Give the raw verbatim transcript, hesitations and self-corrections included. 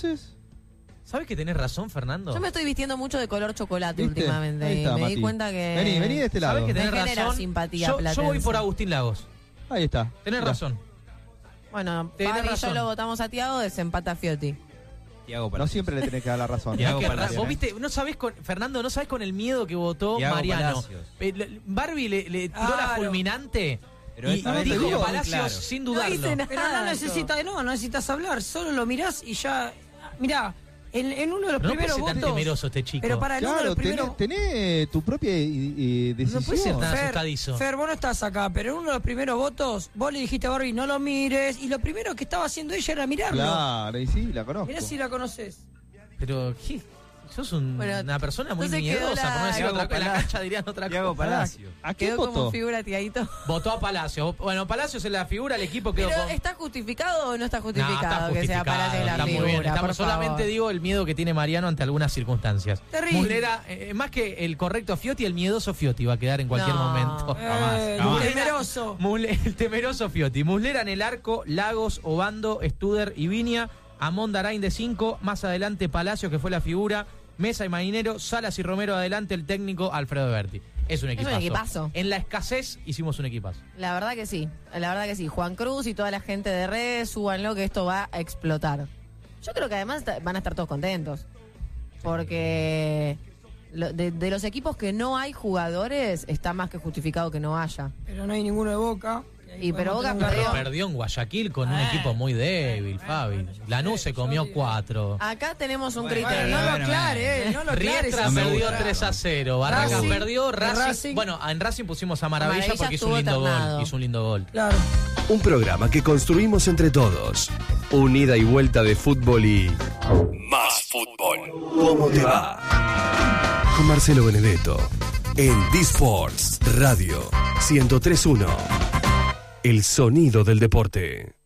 entonces... ¿Sabes que tenés razón, Fernando? Yo me estoy vistiendo mucho de color chocolate ¿Viste? últimamente. Ahí está, y me Mati. di cuenta que... Vení, vení de este lado. ¿Sabes que tenés Me genera razón? simpatía yo, yo voy platense. por Agustín Lagos. Ahí está. Tenés Mirá. razón. Bueno, Tenés Fabi y yo razón. lo votamos a Tiago, desempata Fiotti. Tiago No Palacios. siempre le tenés que dar la razón. Tiago Que, Palacios. vos viste, no sabés con, Fernando, no sabés con el miedo que votó Tiago Mariano. Palacios. Eh, le- Barbie le, le tiró la Claro. fulminante Pero y esta vez dijo lo digo muy Palacios claro. sin No dudarlo. hice nada. Pero no yo. necesitas, no, no necesitas hablar, solo lo mirás y ya. Mirá, en, en uno de los No puede primeros ser tan votos. temeroso este chico. Pero para el uno de Claro, los primeros. tenés, tenés tu propia eh, eh, decisión. No puede ser tan Fer, asustadizo. Fer, vos no estás acá, pero en uno de los primeros votos, vos le dijiste a Barbie, no lo mires, y lo primero que estaba haciendo ella era mirarlo. Claro, y sí, la conozco. Mirá si la conoces. Pero, ¿qué? Sos un- Bueno, una persona muy entonces quedó miedosa, la- por no decir Tiago otra cosa. En la Palacios. cancha dirían otra Tiago cosa. Palacios. ¿A qué Quedó votó? como figura Tiaguito. Votó a Palacios. Bueno, Palacios es la figura, el equipo quedó Pero con... ¿está justificado o no está No, justificado, está que sea justificado, Palacios la está figura? muy bien. Estamos, por solamente favor. digo el miedo que tiene Mariano ante algunas circunstancias. Terrible. Muslera, eh, más que el correcto Fiotti, el miedoso Fiotti va a quedar en cualquier No. momento. Jamás, Eh, jamás. temeroso. Mule- el temeroso Fiotti. Muslera en el arco, Lagos, Obando, Studer y Viña. Amón Darain de cinco. Más adelante Palacios, que fue la figura. Mesa y Marinero. Salas y Romero adelante. El técnico Alfredo Berti. Es un Es un equipazo. equipazo. En la escasez hicimos un equipazo. La verdad que sí, la verdad que sí. Juan Cruz y toda la gente de redes, súbanlo que esto va a explotar. Yo creo que además ta- van a estar todos contentos. Porque lo- de, de los equipos que no hay jugadores, está más que justificado que no haya. Pero no hay ninguno de Boca. Y pero podemos Boca tener un perdió. garrón. Perdió en Guayaquil con un Ah, equipo muy débil, bueno, Fabi. bueno, Lanús se comió cuatro. Acá tenemos un Bueno, criterio. No lo Bueno, aclare, bueno. eh, no lo aclare. Riestra si se perdió gusta. tres a cero. Barracas Racing, perdió. Racing, Racing. Bueno, en Racing pusimos a Maravilla, Maravilla porque hizo un estuvo lindo ternado. gol. Hizo un lindo gol. Claro. Un programa que construimos entre todos. Un ida y vuelta de fútbol y... Más fútbol. ¿Cómo te va? Con Marcelo Benedetto. En D-Sports Radio ciento tres punto uno. El sonido del deporte.